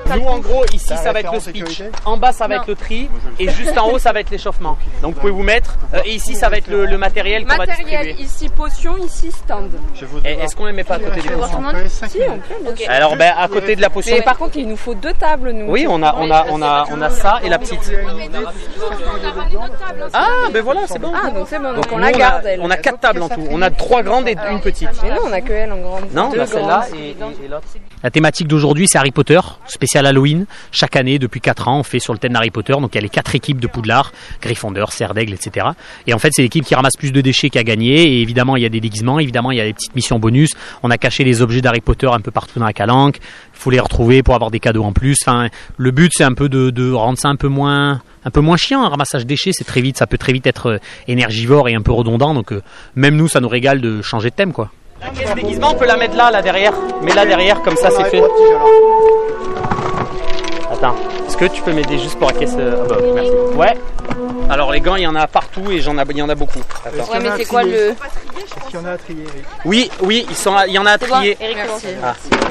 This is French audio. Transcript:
Nous en gros ici ça va être le speech, en bas ça va être le tri et juste en haut ça va être l'échauffement. Donc vous pouvez vous mettre et ici ça va être le matériel qu'on va distribuer. Matériel, ici potion, ici stand. Est-ce qu'on les met pas à côté des potions? Si, on peut, bien sûr. Alors à côté de la potion. Mais par contre il nous faut 2 tables nous. Oui on a ça et la petite. Ah ben voilà c'est bon. Ah donc c'est bon, donc on Nous, la garde elle. On a 4 tables en tout, on a 3 grandes et une petite. Mais non on a que elle en grande. Non, on a celle-là et l'autre. La thématique d'aujourd'hui, c'est Harry Potter, spécial Halloween. Chaque année, depuis 4 ans, on fait sur le thème d'Harry Potter. Donc, il y a les 4 équipes de Poudlard, Gryffondor, Serre d'Aigle, etc. Et en fait, c'est l'équipe qui ramasse plus de déchets qui a gagné. Et évidemment, il y a des déguisements. Évidemment, il y a des petites missions bonus. On a caché les objets d'Harry Potter un peu partout dans la calanque. Il faut les retrouver pour avoir des cadeaux en plus. Enfin, le but, c'est un peu de rendre ça un peu moins chiant. Un ramassage déchets, ça peut très vite être énergivore et un peu redondant. Donc, même nous, ça nous régale de changer de thème, quoi. La caisse déguisement, on peut la mettre là derrière. Mais là derrière, comme ça, c'est fait. Attends, est-ce que tu peux m'aider juste pour la caisse merci. Ouais. Alors les gants, il y en a partout et il y en a beaucoup. Attends. Ouais, mais c'est quoi le... Est-ce qu'il y en a à trier, Eric? Oui, il y en a à trier. Merci. Ah.